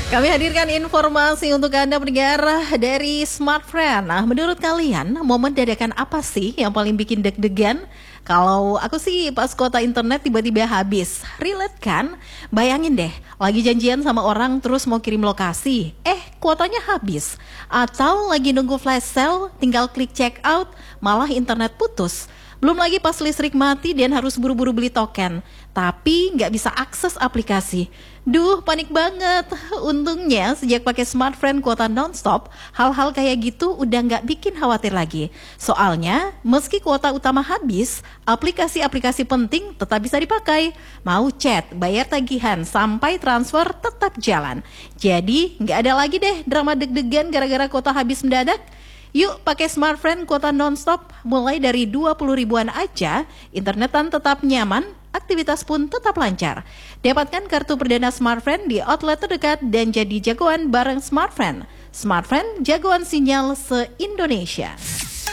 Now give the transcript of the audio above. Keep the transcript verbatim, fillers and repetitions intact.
Kami hadirkan informasi untuk Anda pendengar dari Smartfren. Nah, menurut kalian momen dadakan apa sih yang paling bikin deg-degan? Kalau aku sih pas kuota internet tiba-tiba habis. Relate kan? Bayangin deh, lagi janjian sama orang terus mau kirim lokasi. Eh, kuotanya habis. Atau lagi nunggu flash sale, tinggal klik check out, malah internet putus. Belum lagi pas listrik mati dan harus buru-buru beli token, tapi nggak bisa akses aplikasi. Duh, panik banget. Untungnya sejak pakai Smartfren kuota nonstop, hal-hal kayak gitu udah nggak bikin khawatir lagi. Soalnya, meski kuota utama habis, aplikasi-aplikasi penting tetap bisa dipakai. Mau chat, bayar tagihan, sampai transfer tetap jalan. Jadi, nggak ada lagi deh drama deg-degan gara-gara kuota habis mendadak. Yuk pakai Smartfren kuota nonstop mulai dari dua puluh ribuan aja, internetan tetap nyaman, aktivitas pun tetap lancar. Dapatkan kartu perdana Smartfren di outlet terdekat dan jadi jagoan bareng Smartfren. Smartfren, jagoan sinyal se-Indonesia.